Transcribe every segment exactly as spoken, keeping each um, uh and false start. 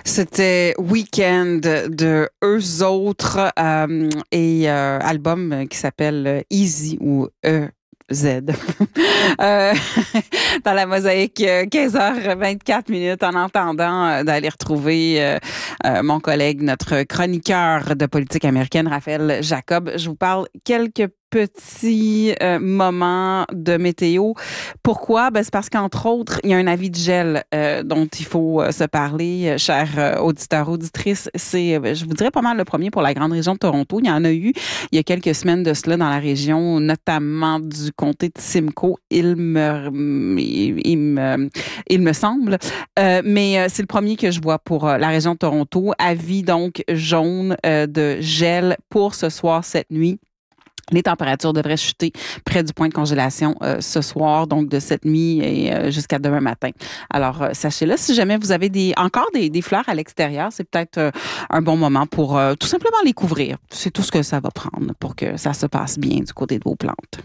C'était Weekend de Eux Autres euh, et euh, album qui s'appelle Easy ou E. Z. euh, dans la mosaïque, quinze heures vingt-quatre minutes, en entendant euh, d'aller retrouver euh, euh, mon collègue, notre chroniqueur de politique américaine, Raphaël Jacob. Je vous parle quelques petits euh, moments de météo. Pourquoi? Ben, c'est parce qu'entre autres, il y a un avis de gel euh, dont il faut euh, se parler, euh, chers euh, auditeurs, auditrices. C'est, euh, je vous dirais, pas mal le premier pour la grande région de Toronto. Il y en a eu il y a quelques semaines de cela dans la région, notamment du comté de Simcoe, il me, il, il me, il me semble. Euh, mais euh, c'est le premier que je vois pour euh, la région de Toronto. Avis donc jaune euh, de gel pour ce soir, cette nuit. Les températures devraient chuter près du point de congélation euh, ce soir, donc de cette nuit et euh, jusqu'à demain matin. Alors, euh, sachez-le, si jamais vous avez des encore des, des fleurs à l'extérieur, c'est peut-être euh, un bon moment pour euh, tout simplement les couvrir. C'est tout ce que ça va prendre pour que ça se passe bien du côté de vos plantes.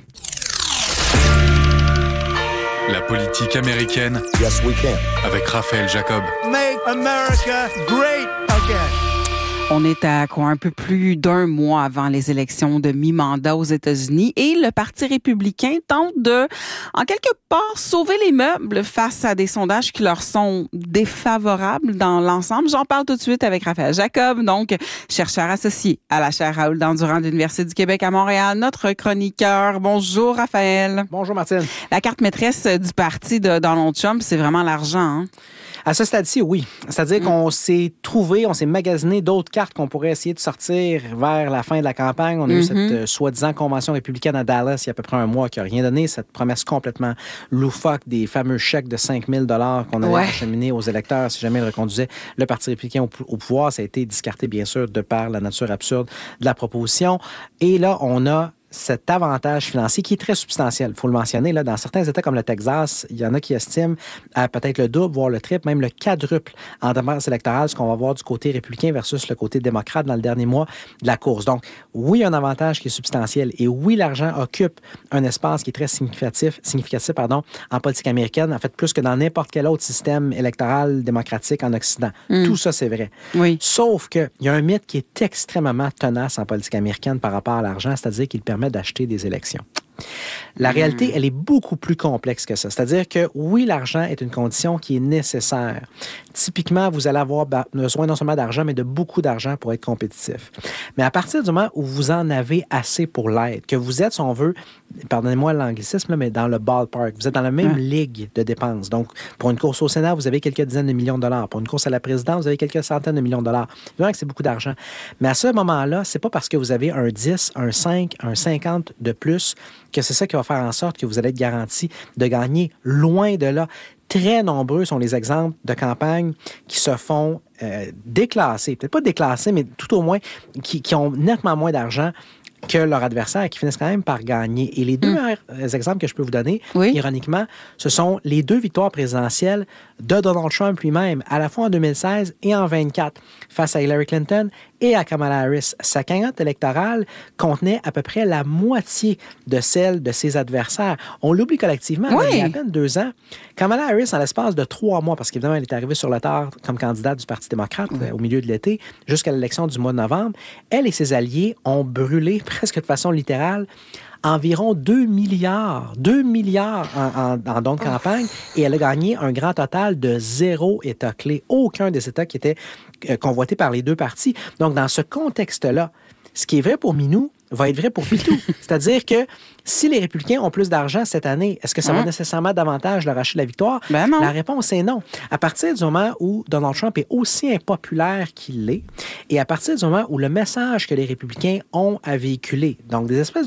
La politique américaine. Yes, we can. Avec Raphaël Jacob. Make America great again. On est à quoi, un peu plus d'un mois avant les élections de mi-mandat aux États-Unis et le Parti républicain tente de, en quelque part, sauver les meubles face à des sondages qui leur sont défavorables dans l'ensemble. J'en parle tout de suite avec Raphaël Jacob, donc chercheur associé à la chaire Raoul Dandurand de l'Université du Québec à Montréal, notre chroniqueur. Bonjour Raphaël. Bonjour Martine. La carte maîtresse du parti de Donald Trump, c'est vraiment l'argent, hein? À ce stade-ci, oui. C'est-à-dire mmh. qu'on s'est trouvé, on s'est magasiné d'autres cartes qu'on pourrait essayer de sortir vers la fin de la campagne. On a mmh. eu cette euh, soi-disant convention républicaine à Dallas il y a à peu près un mois qui n'a rien donné. Cette promesse complètement loufoque des fameux chèques de cinq mille dollars qu'on allait ouais. acheminer aux électeurs si jamais ils reconduisaient le Parti républicain au, au pouvoir. Ça a été discarté, bien sûr, de par la nature absurde de la proposition. Et là, on a cet avantage financier qui est très substantiel. Il faut le mentionner, là, dans certains États comme le Texas, il y en a qui estiment à peut-être le double, voire le triple, même le quadruple en dépenses électorales, ce qu'on va voir du côté républicain versus le côté démocrate dans le dernier mois de la course. Donc, oui, il y a un avantage qui est substantiel et oui, l'argent occupe un espace qui est très significatif, significatif pardon, en politique américaine, en fait, plus que dans n'importe quel autre système électoral démocratique en Occident. Mm. Tout ça, c'est vrai. Oui. Sauf qu'il y a un mythe qui est extrêmement tenace en politique américaine par rapport à l'argent, c'est-à-dire qu'il permet d'acheter des élections. La mmh. réalité, elle est beaucoup plus complexe que ça. C'est-à-dire que, oui, l'argent est une condition qui est nécessaire. Typiquement, vous allez avoir besoin non seulement d'argent, mais de beaucoup d'argent pour être compétitif. Mais à partir du moment où vous en avez assez pour l'être, que vous êtes, si on veut, pardonnez-moi l'anglicisme, là, mais dans le ballpark, vous êtes dans la même mmh. ligue de dépenses. Donc, pour une course au Sénat, vous avez quelques dizaines de millions de dollars. Pour une course à la présidence, vous avez quelques centaines de millions de dollars. Évidemment que c'est beaucoup d'argent. Mais à ce moment-là, c'est pas parce que vous avez un dix, un cinq, un cinquante de plus que c'est ça qui va faire en sorte que vous allez être garanti de gagner. Loin de là. Très nombreux sont les exemples de campagnes qui se font euh, déclasser. Peut-être pas déclasser, mais tout au moins qui, qui ont nettement moins d'argent que leur adversaire, qui finissent quand même par gagner. Et les deux mmh. exemples que je peux vous donner, oui. ironiquement, ce sont les deux victoires présidentielles de Donald Trump lui-même, à la fois en deux mille seize et en vingt-quatre, face à Hillary Clinton et à Kamala Harris. Sa cagnotte électorale contenait à peu près la moitié de celle de ses adversaires. On l'oublie collectivement, oui. mais il y a à peine deux ans, Kamala Harris, en l'espace de trois mois, parce qu'évidemment, elle est arrivée sur le tard comme candidate du Parti démocrate oui. au milieu de l'été, jusqu'à l'élection du mois de novembre, elle et ses alliés ont brûlé presque de façon littérale environ deux milliards, deux milliards en, en, en dons de campagne, et elle a gagné un grand total de zéro État clé. Aucun des États qui étaient euh, convoités par les deux partis. Donc, dans ce contexte-là, ce qui est vrai pour Minou va être vrai pour Pitou. C'est-à-dire que si les républicains ont plus d'argent cette année, est-ce que ça hein? va nécessairement davantage leur acheter la victoire? Ben non. La réponse est non. À partir du moment où Donald Trump est aussi impopulaire qu'il l'est, et à partir du moment où le message que les républicains ont à véhiculer, donc des espèces